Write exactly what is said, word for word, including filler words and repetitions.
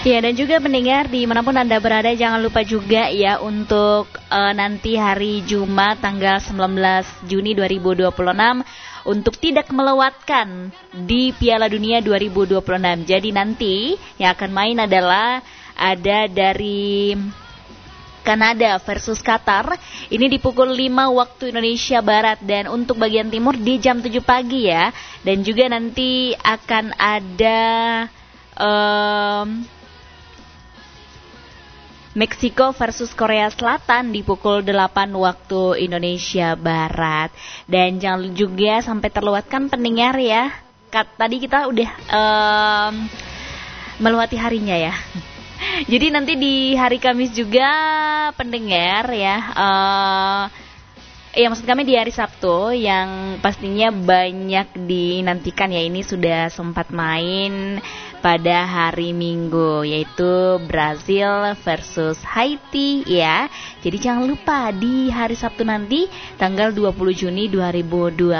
Ya, dan juga pendengar dimanapun Anda berada, jangan lupa juga ya untuk uh, nanti hari Jumat tanggal sembilan belas Juni dua ribu dua puluh enam untuk tidak melewatkan di Piala Dunia dua ribu dua puluh enam. Jadi nanti yang akan main adalah ada dari Kanada versus Qatar. Ini di pukul lima waktu Indonesia Barat, dan untuk bagian timur di jam tujuh pagi ya. Dan juga nanti akan ada um, Meksiko versus Korea Selatan di pukul delapan waktu Indonesia Barat. Dan jangan juga sampai terlewatkan pendengar ya. Kat, tadi kita udah um, melewati harinya ya. Jadi nanti di hari Kamis juga pendengar ya. Uh, Ya maksud kami di hari Sabtu yang pastinya banyak dinantikan ya, ini sudah sempat main pada hari Minggu yaitu Brazil versus Haiti ya. Jadi jangan lupa di hari Sabtu nanti tanggal dua puluh Juni dua ribu dua puluh